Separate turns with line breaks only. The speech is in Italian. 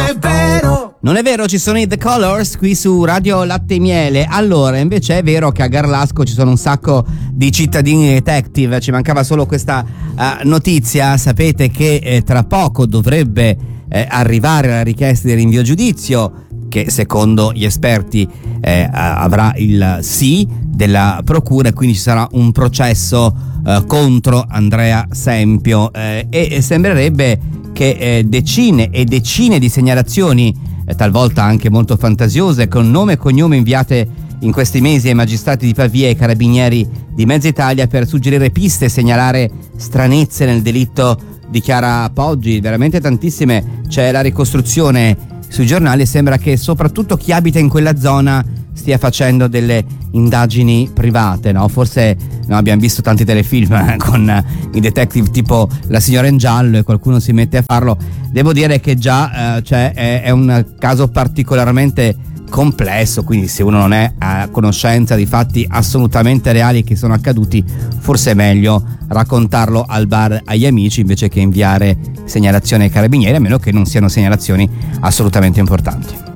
è vero.
Non è vero, ci sono i The Colors qui su Radio Latte e Miele. Allora, invece è vero che a Garlasco ci sono un sacco di cittadini detective. Ci mancava solo questa notizia. Sapete che tra poco dovrebbe arrivare la richiesta di rinvio a giudizio, che secondo gli esperti avrà il sì della procura, e quindi ci sarà un processo contro Andrea Sempio, e sembrerebbe che decine e decine di segnalazioni, talvolta anche molto fantasiose, con nome e cognome, inviate in questi mesi ai magistrati di Pavia e ai carabinieri di mezza Italia per suggerire piste e segnalare stranezze nel delitto di Chiara Poggi, veramente tantissime. C'è la ricostruzione sui giornali e sembra che soprattutto chi abita in quella zona stia facendo delle indagini private, no? Forse abbiamo visto tanti telefilm con i detective tipo La signora in giallo e qualcuno si mette a farlo. Devo dire che già è un caso particolarmente complesso, quindi se uno non è a conoscenza di fatti assolutamente reali che sono accaduti, forse è meglio raccontarlo al bar agli amici invece che inviare segnalazioni ai carabinieri, a meno che non siano segnalazioni assolutamente importanti.